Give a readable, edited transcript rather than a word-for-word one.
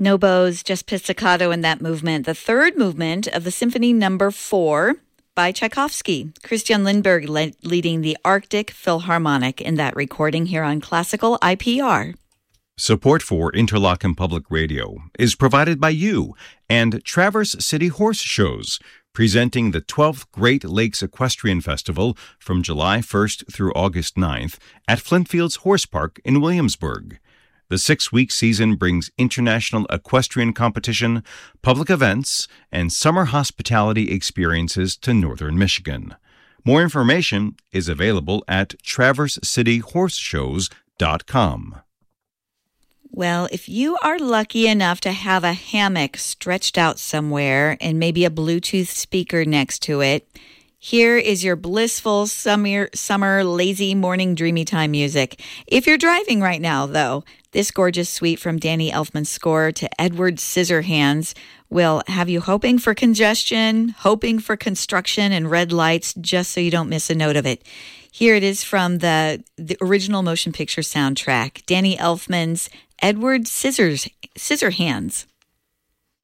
No bows, just pizzicato in that movement. The third movement of the Symphony Number 4 by Tchaikovsky. Christian Lindberg leading the Arctic Philharmonic in that recording here on Classical IPR. Support for Interlochen Public Radio is provided by you and Traverse City Horse Shows, presenting the 12th Great Lakes Equestrian Festival from July 1st through August 9th at Flintfields Horse Park in Williamsburg. The 6-week season brings international equestrian competition, public events, and summer hospitality experiences to northern Michigan. More information is available at traversecityhorseshows.com. Well, if you are lucky enough to have a hammock stretched out somewhere and maybe a Bluetooth speaker next to it, here is your blissful summer lazy morning dreamy time music. If you're driving right now, though, this gorgeous suite from Danny Elfman's score to Edward Scissorhands will have you hoping for congestion, hoping for construction and red lights, just so you don't miss a note of it. Here it is from the original motion picture soundtrack, Danny Elfman's Edward Scissorhands.